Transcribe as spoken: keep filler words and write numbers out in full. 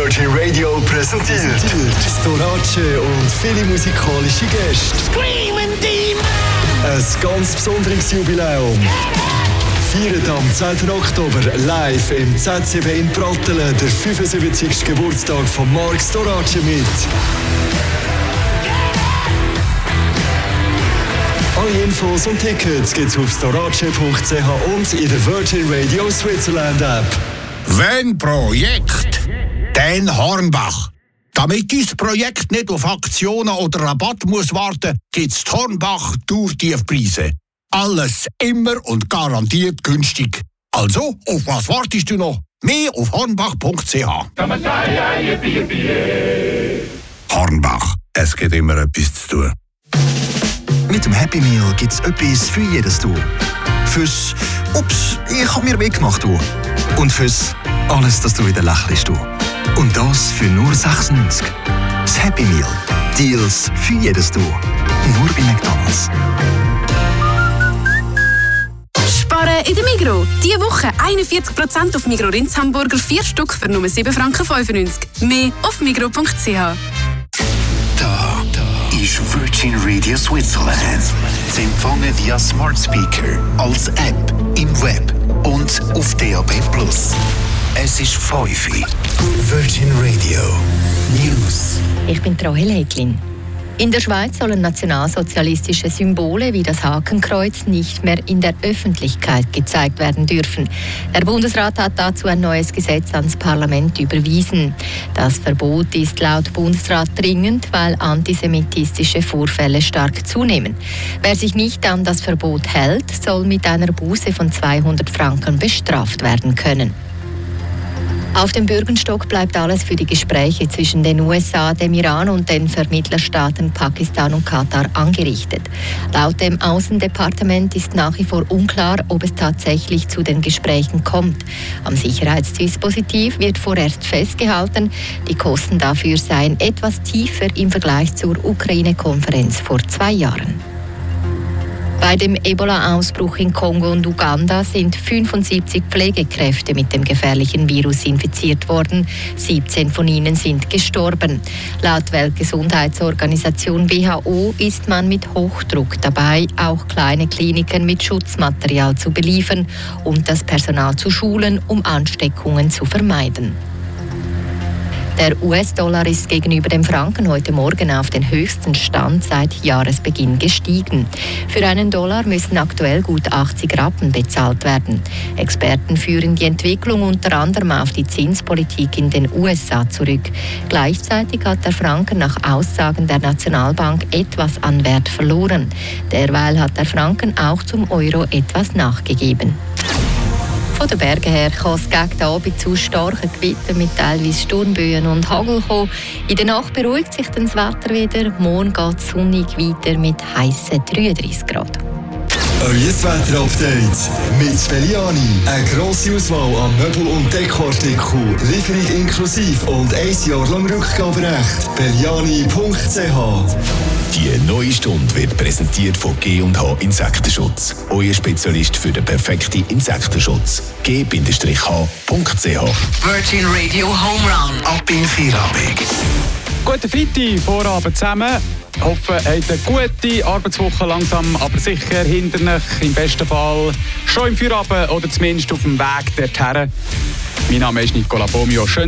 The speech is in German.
Virgin Radio präsentiert Storace und viele musikalische Gäste. Screaming Demon! Ein ganz besonderes Jubiläum. Feiert am zehnten Oktober live im Z sieben in Pratteln der fünfundsiebzigsten Geburtstag von Mark Storace mit. Alle Infos und Tickets gibt's auf storace punkt c h und in der Virgin Radio Switzerland App. Wenn Projekt, dann Hornbach. Damit dein Projekt nicht auf Aktionen oder Rabatt muss warten, gibt's die Hornbach Tourtiefpreise. Alles immer und garantiert günstig. Also, auf was wartest du noch? Mehr auf hornbach punkt c h. Hornbach, es gibt immer etwas zu tun. Mit dem Happy Meal gibt es etwas für jedes Du. Fürs «Ups, ich hab mir weggemacht» Du. Und fürs «Alles, dass du wieder lächelst» Du. Und das für nur sechsundneunzig. Das Happy Meal. Deals für jedes Du. Nur bei McDonald's. Sparen in der Migros. Diese Woche einundvierzig Prozent auf Migros Rindshamburger, vier Stück für nur sieben Franken fünfundneunzig. Mehr auf migros punkt c h. Da, da ist Virgin Radio Switzerland. Zu empfangen via Smart Speaker, als App, im Web und auf D A B plus. Es ist fünf Uhr. Virgin Radio News. Ich bin Rahel Häcklin. In der Schweiz sollen nationalsozialistische Symbole wie das Hakenkreuz nicht mehr in der Öffentlichkeit gezeigt werden dürfen. Der Bundesrat hat dazu ein neues Gesetz ans Parlament überwiesen. Das Verbot ist laut Bundesrat dringend, weil antisemitistische Vorfälle stark zunehmen. Wer sich nicht an das Verbot hält, soll mit einer Buße von zweihundert Franken bestraft werden können. Auf dem Bürgenstock bleibt alles für die Gespräche zwischen den U S A, dem Iran und den Vermittlerstaaten Pakistan und Katar angerichtet. Laut dem Außendepartement ist nach wie vor unklar, ob es tatsächlich zu den Gesprächen kommt. Am Sicherheitsdispositiv wird vorerst festgehalten, die Kosten dafür seien etwas tiefer im Vergleich zur Ukraine-Konferenz vor zwei Jahren. Bei dem Ebola-Ausbruch in Kongo und Uganda sind fünfundsiebzig Pflegekräfte mit dem gefährlichen Virus infiziert worden. siebzehn von ihnen sind gestorben. Laut Weltgesundheitsorganisation W H O ist man mit Hochdruck dabei, auch kleine Kliniken mit Schutzmaterial zu beliefern und das Personal zu schulen, um Ansteckungen zu vermeiden. Der U S-Dollar ist gegenüber dem Franken heute Morgen auf den höchsten Stand seit Jahresbeginn gestiegen. Für einen Dollar müssen aktuell gut achtzig Rappen bezahlt werden. Experten führen die Entwicklung unter anderem auf die Zinspolitik in den U S A zurück. Gleichzeitig hat der Franken nach Aussagen der Nationalbank etwas an Wert verloren. Derweil hat der Franken auch zum Euro etwas nachgegeben. Von den Bergen her kann es gegen den Abend zu starken Gewittern mit teilweise Sturmböen und Hagel kommen. In der Nacht beruhigt sich dann das Wetter wieder. Morgen geht es sonnig weiter mit heissen dreiunddreissig Grad. Euer Wetter-Update mit Belliani. Eine grosse Auswahl an Möbel- und Dekoartikeln. Lieferung inklusive und ein Jahr lang Rückgaberecht. belliani punkt c h. Die neue Stunde wird präsentiert von G und H Insektenschutz. Euer Spezialist für den perfekten Insektenschutz. G H punkt c h. Virgin Radio Home Run. Ab in Feierabend. Guten Freitag, Vorabend zusammen. Ich hoffe, ihr habt eine gute Arbeitswoche langsam, aber sicher hinter euch. Im besten Fall schon im Feierabend oder zumindest auf dem Weg dorthin. Mein Name ist Nicola Bomio. Schön